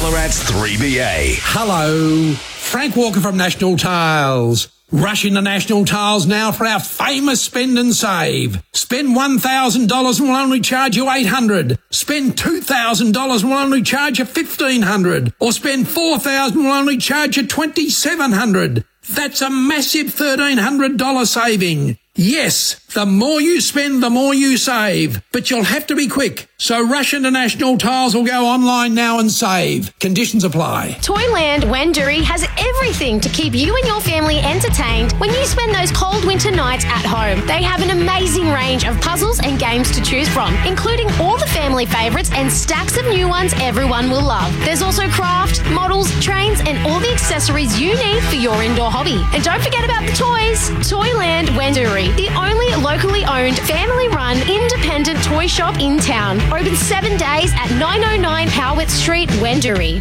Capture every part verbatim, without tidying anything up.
Ballarat's three B A. Hello, Frank Walker from National Tiles. Rush into National Tiles now for our famous spend and save. Spend one thousand dollars and we'll only charge you eight hundred dollars. Spend two thousand dollars and we'll only charge you fifteen hundred dollars. Or spend four thousand dollars and we'll only charge you twenty-seven hundred dollars. That's a massive thirteen hundred dollars saving. Yes, the more you spend, the more you save. But you'll have to be quick. So rush into National Tiles or go online now and save. Conditions apply. Toyland Wenduri has everything to keep you and your family entertained when you spend those cold winter nights at home. They have an amazing range of puzzles and games to choose from, including all the family favourites and stacks of new ones everyone will love. There's also craft, models, trains and all the accessories you need for your indoor hobby. And don't forget about the toys. Toyland Wenduri, the only locally owned, family-run, independent toy shop in town. Open seven days at nine oh nine Howitt Street, Wenduri.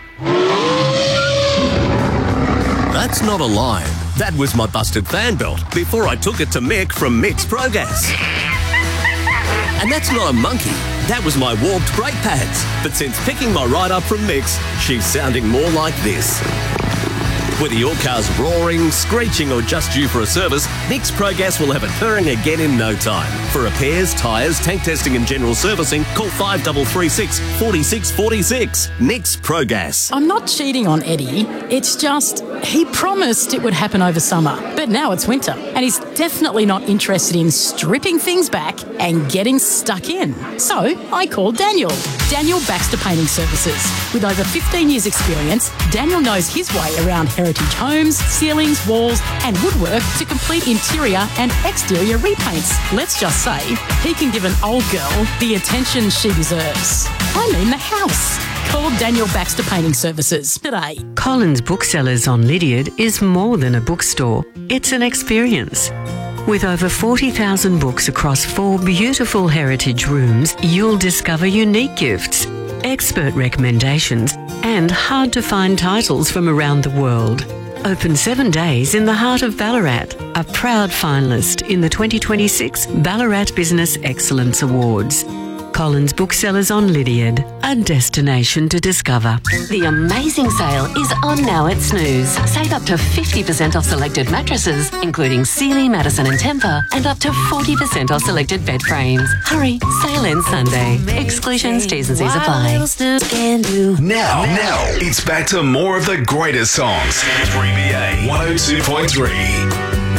That's not a line. That was my busted fan belt before I took it to Mick from Mick's Progas. And that's not a monkey. That was my warped brake pads. But since picking my ride up from Mick's, she's sounding more like this. Whether your car's roaring, screeching or just due for a service, Mick's Progas will have it purring again in no time. For repairs, tyres, tank testing and general servicing, call five three three six, four six four six. Mick's Progas. I'm not cheating on Eddie. It's just he promised it would happen over summer, but now it's winter and he's definitely not interested in stripping things back and getting stuck in. So I called Daniel. Daniel Baxter Painting Services. With over fifteen years experience, Daniel knows his way around heritage homes, ceilings, walls and woodwork to complete interior and exterior repaints. Let's just say he can give an old girl the attention she deserves. I mean the house. Call Daniel Baxter Painting Services today. Collins Booksellers on Lydiard is more than a bookstore. It's an experience. With over forty thousand books across four beautiful heritage rooms, you'll discover unique gifts, expert recommendations, and hard-to-find titles from around the world. Open seven days in the heart of Ballarat, a proud finalist in the twenty twenty-six Ballarat Business Excellence Awards. Collins Booksellers on Lydiard, a destination to discover. The amazing sale is on now at Snooze. Save up to fifty percent off selected mattresses, including Sealy, Madison and Tempur, and up to forty percent off selected bed frames. Hurry, sale ends Sunday. Exclusions, T's and C's apply. Now, now, it's back to more of the greatest songs. three B A one oh two point three.